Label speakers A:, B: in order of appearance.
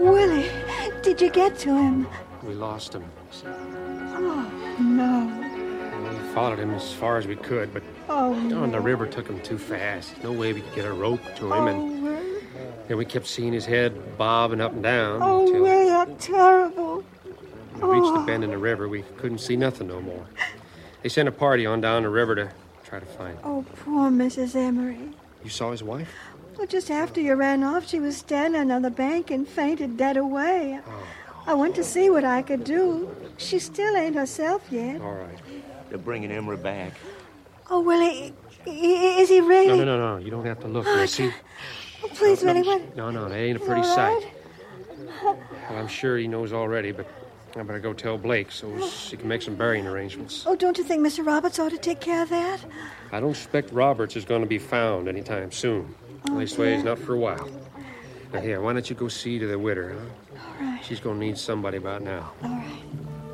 A: Willie, did you get to him?
B: We lost him.
A: Oh, no.
B: We followed him as far as we could, but the river took him too fast. No way we could get a rope to him, and we kept seeing his head bobbing up and down.
A: Until Willie, how terrible.
B: We reached the bend in the river. We couldn't see nothing no more. They sent a party on down the river to try to find him.
A: Oh, poor Mrs. Emery.
B: You saw his wife?
A: Well, just after you ran off, she was standing on the bank and fainted dead away. I went to see what I could do. She still ain't herself yet.
B: All right.
C: They're bringing Emery back.
A: Oh, Willie, is he really?
B: No. You don't have to look. You see?
A: Oh, please, Willie, what?
B: No, that ain't a pretty sight. Well, I'm sure he knows already, but I better go tell Blake so she can make some burying arrangements.
A: Oh, don't you think Mr. Roberts ought to take care of that?
B: I don't expect Roberts is going to be found anytime soon. Leastways, not for a while. Now, here, why don't you go see to the widow, huh?
A: All right.
B: She's going to need somebody about now.
A: All right.